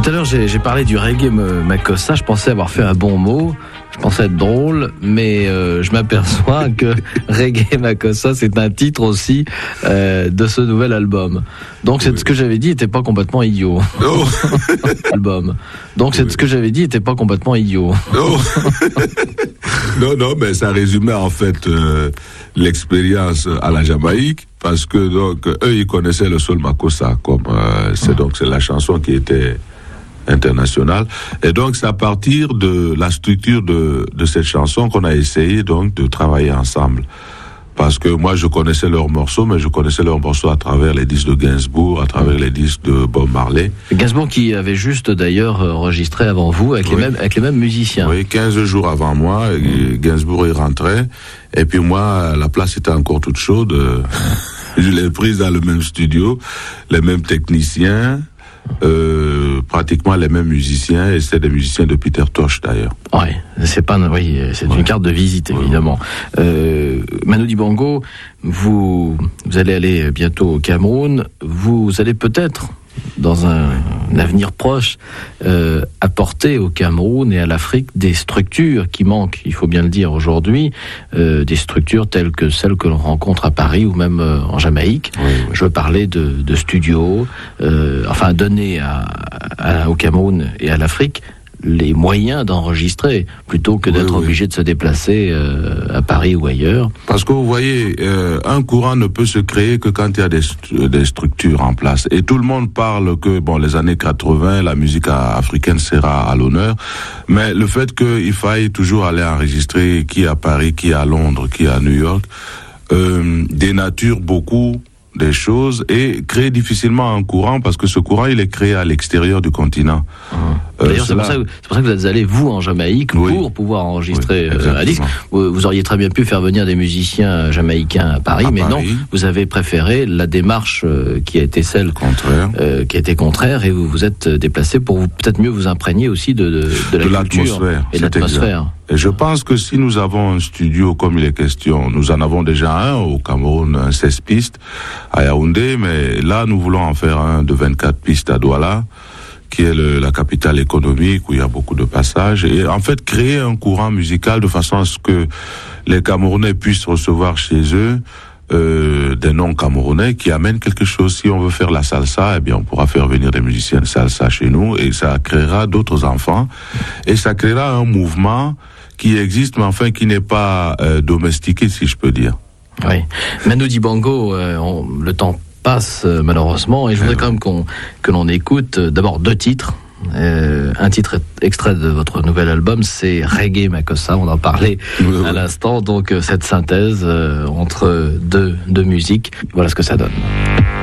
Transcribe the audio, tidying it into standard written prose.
Tout à l'heure, j'ai parlé du reggae Makossa. Je pensais avoir fait un bon mot. Je pensais être drôle, mais je m'aperçois que Reggae Makossa, c'est un titre aussi de ce nouvel album. Donc, c'est ce que j'avais dit n'était pas complètement idiot. Oh. Album. Donc, c'est ce que j'avais dit n'était pas complètement idiot. Oh. Non, mais ça résumait en fait l'expérience à la Jamaïque, parce que donc eux ils connaissaient le Soul Makossa comme c'est la chanson qui était internationale, et donc c'est à partir de la structure de cette chanson qu'on a essayé donc de travailler ensemble. Parce que moi, je connaissais leurs morceaux, mais je connaissais leurs morceaux à travers les disques de Gainsbourg, à travers les disques de Bob Marley. Gainsbourg qui avait juste d'ailleurs enregistré avant vous avec les mêmes musiciens. Oui, 15 jours avant moi, Gainsbourg y rentrait. Et puis moi, la place était encore toute chaude. Je l'ai prise dans le même studio, les mêmes techniciens. Pratiquement les mêmes musiciens, et c'est des musiciens de Peter Tosh d'ailleurs. C'est une carte de visite évidemment. Manu Dibango, vous allez aller bientôt au Cameroun. Vous allez peut-être, dans un avenir proche, apporter au Cameroun et à l'Afrique des structures qui manquent, il faut bien le dire aujourd'hui, des structures telles que celles que l'on rencontre à Paris ou même en Jamaïque. Oui. Je veux parler de studios, donner au Cameroun et à l'Afrique les moyens d'enregistrer, plutôt que d'être obligé de se déplacer à Paris ou ailleurs. Parce que vous voyez, un courant ne peut se créer que quand il y a des structures en place. Et tout le monde parle que, les années 80, la musique africaine sera à l'honneur, mais le fait qu'il faille toujours aller enregistrer qui est à Paris, qui est à Londres, qui est à New York, dénature beaucoup des choses et crée difficilement un courant, parce que ce courant il est créé à l'extérieur du continent. D'ailleurs, c'est pour ça que vous êtes allé vous en Jamaïque pour pouvoir enregistrer un disque. Vous auriez très bien pu faire venir des musiciens jamaïcains à Paris, non, vous avez préféré la démarche qui a été celle qui a été contraire, et vous vous êtes déplacé pour peut-être mieux vous imprégner aussi de la culture et de l'atmosphère. Et je pense que si nous avons un studio comme il est question, nous en avons déjà un au Cameroun, un 16 pistes à Yaoundé, mais là nous voulons en faire un de 24 pistes à Douala, qui est la capitale économique où il y a beaucoup de passages, et en fait créer un courant musical de façon à ce que les Camerounais puissent recevoir chez eux des non-camerounais qui amènent quelque chose. Si on veut faire la salsa, on pourra faire venir des musiciens de salsa chez nous, et ça créera d'autres enfants, et ça créera un mouvement qui existe, mais qui n'est pas domestiqué, si je peux dire. Oui. Manu Dibango, le temps passe malheureusement, et je voudrais quand même que l'on écoute d'abord 2 titres. Un titre extrait de votre nouvel album, c'est Reggae Makossa, on en parlait à l'instant, donc cette synthèse entre deux musiques, voilà ce que ça donne.